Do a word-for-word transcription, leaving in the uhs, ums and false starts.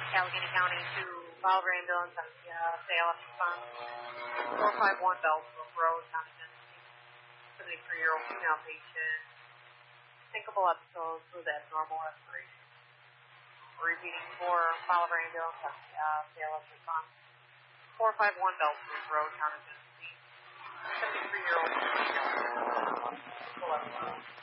Allegheny County to Bolivar Ambulance on the uh, A L F response. four five one Bellsbrook Road, County Genesee. seventy-three-year-old female patient. Syncopal episodes with abnormal respiration. Repeating for Bolivar Ambulance on the uh, A L F response. four five one Bellsbrook Road, County Genesee. seventy-three-year-old female. Syncopal episodes.